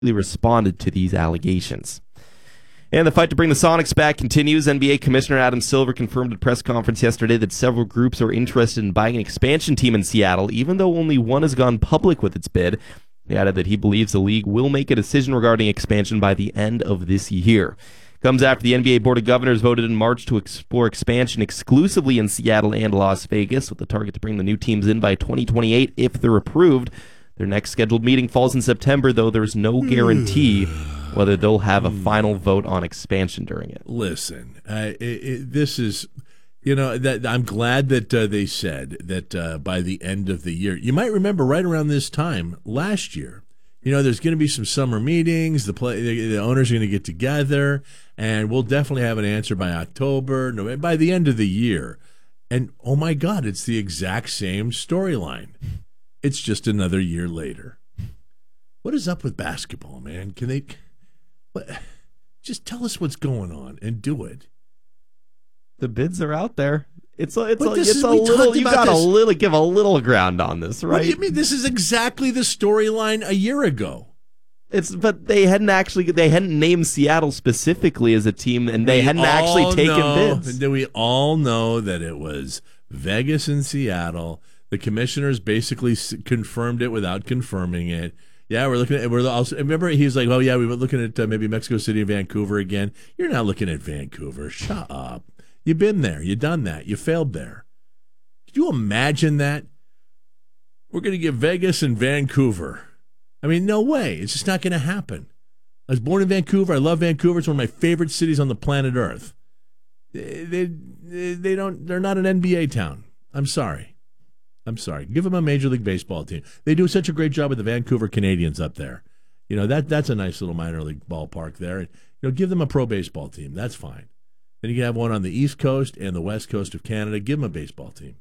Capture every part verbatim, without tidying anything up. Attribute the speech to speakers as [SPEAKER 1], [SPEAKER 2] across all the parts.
[SPEAKER 1] responded to these allegations. And the fight to bring the Sonics back continues. N B A Commissioner Adam Silver confirmed at a press conference yesterday that several groups are interested in buying an expansion team in Seattle, even though only one has gone public with its bid. He added that he believes the league will make a decision regarding expansion by the end of this year. Comes after the N B A Board of Governors voted in March to explore expansion exclusively in Seattle and Las Vegas, with the target to bring the new teams in by twenty twenty-eight if they're approved. Their next scheduled meeting falls in September, though there's no guarantee whether they'll have a final vote on expansion during it.
[SPEAKER 2] Listen, uh, it, it, this is, you know, that I'm glad that uh, they said that uh, by the end of the year. You might remember right around this time last year, you know, there's going to be some summer meetings. The play, the, the owners are going to get together, and we'll definitely have an answer by October, no, by the end of the year. And, oh, my God, it's the exact same storyline. It's just another year later. What is up with basketball, man? Can they... What, just tell us what's going on and do it.
[SPEAKER 1] The bids are out there. It's a, it's a,
[SPEAKER 2] this
[SPEAKER 1] it's
[SPEAKER 2] is,
[SPEAKER 1] a little. You got to little give a little ground on this, right?
[SPEAKER 2] What do you mean? This is exactly the storyline a year ago.
[SPEAKER 1] It's but they hadn't actually they hadn't named Seattle specifically as a team, and they
[SPEAKER 2] we
[SPEAKER 1] hadn't actually taken
[SPEAKER 2] know,
[SPEAKER 1] bids.
[SPEAKER 2] We all know that it was Vegas and Seattle. The commissioners basically confirmed it without confirming it. Yeah, we're looking at. We're also remember he was like, "Oh yeah, we were looking at uh, maybe Mexico City and Vancouver again." You're not looking at Vancouver. Shut up. You've been there. You've done that. You failed there. Could you imagine that? We're going to get Vegas and Vancouver. I mean, no way. It's just not going to happen. I was born in Vancouver. I love Vancouver. It's one of my favorite cities on the planet Earth. They they, they don't. They're not an N B A town. I'm sorry. I'm sorry. Give them a Major League Baseball team. They do such a great job with the Vancouver Canadians up there. You know, that that's a nice little minor league ballpark there. You know, give them a pro baseball team. That's fine. Then you can have one on the East Coast and the West Coast of Canada. Give them a baseball team.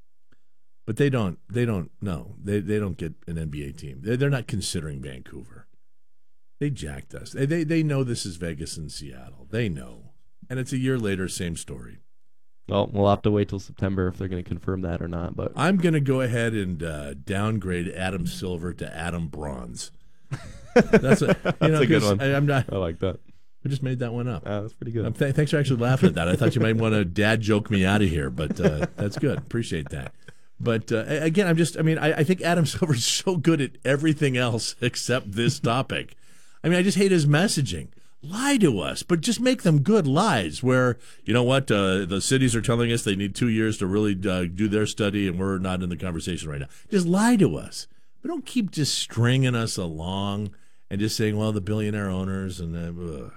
[SPEAKER 2] But they don't. They don't. No, they they don't get an N B A team. They're, they're not considering Vancouver. They jacked us. They, they they know this is Vegas and Seattle. They know, and it's a year later. Same story.
[SPEAKER 1] Well, we'll have to wait till September if they're going to confirm that or not. But
[SPEAKER 2] I'm going to go ahead and uh, downgrade Adam Silver to Adam Bronze. That's a, you
[SPEAKER 1] that's
[SPEAKER 2] know,
[SPEAKER 1] a good one.
[SPEAKER 2] I, I'm not.
[SPEAKER 1] I like that.
[SPEAKER 2] I just made that one up.
[SPEAKER 1] Uh, that's pretty good.
[SPEAKER 2] Um, th- thanks for actually laughing at that. I thought you might want to dad joke me out of here, but uh, that's good. Appreciate that. But uh, again, I'm just. I mean, I, I think Adam Silver is so good at everything else except this topic. I mean, I just hate his messaging. Lie to us, but just make them good lies where, you know what, uh, the cities are telling us they need two years to really uh, do their study, and we're not in the conversation right now. Just lie to us. But don't keep just stringing us along and just saying, well, the billionaire owners and uh,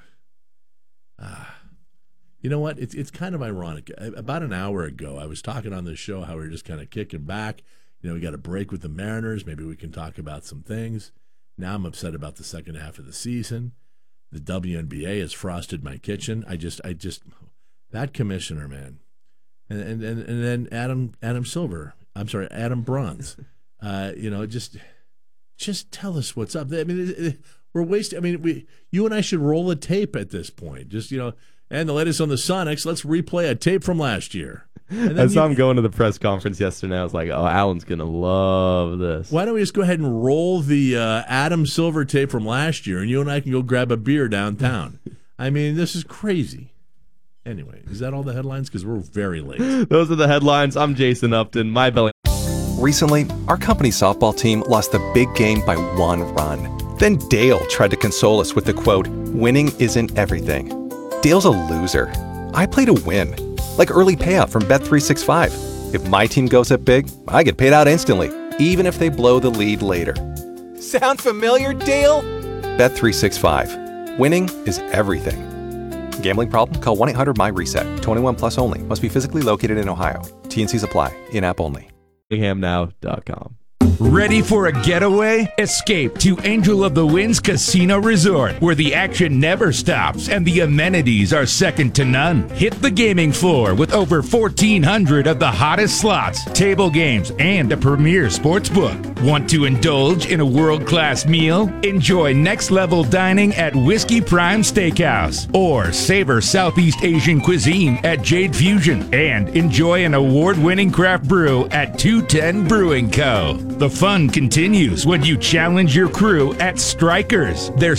[SPEAKER 2] ah. You know what? It's it's kind of ironic. About an hour ago, I was talking on this show how we were just kind of kicking back. You know, we got a break with the Mariners. Maybe we can talk about some things. Now I'm upset about the second half of the season. The W N B A has frosted my kitchen. I just, I just, that commissioner, man, and and and, and then Adam Adam Silver. I'm sorry, Adam Bronze. Uh, you know, just, just tell us what's up. I mean, it, it, we're wasting. I mean, we, you and I should roll a tape at this point. Just, you know, and the latest on the Sonics. Let's replay a tape from last year.
[SPEAKER 1] I saw him going to the press conference yesterday. I was like, oh, Alan's going to love this.
[SPEAKER 2] Why don't we just go ahead and roll the uh, Adam Silver tape from last year, and you and I can go grab a beer downtown. I mean, this is crazy. Anyway, is that all the headlines? Because we're very late.
[SPEAKER 1] Those are the headlines. I'm Jason Upton. My belly.
[SPEAKER 3] Recently, our company softball team lost the big game by one run. Then Dale tried to console us with the quote, "Winning isn't everything." Dale's a loser. I play to win. Like early payout from Bet three sixty-five. If my team goes up big, I get paid out instantly, even if they blow the lead later. Sound familiar, Dale? Bet three sixty-five. Winning is everything. Gambling problem? Call one eight hundred M Y reset. twenty-one plus only. Must be physically located in Ohio. T and Cs apply. In-app only.
[SPEAKER 1] Ham Now dot com.
[SPEAKER 4] Ready for a getaway? Escape to Angel of the Winds Casino Resort, where the action never stops and the amenities are second to none. Hit the gaming floor with over fourteen hundred of the hottest slots, table games, and a premier sports book. Want to indulge in a world-class meal? Enjoy next-level dining at Whiskey Prime Steakhouse, or savor Southeast Asian cuisine at Jade Fusion, and enjoy an award-winning craft brew at two ten Brewing Co. The The fun continues when you challenge your crew at Strikers. Their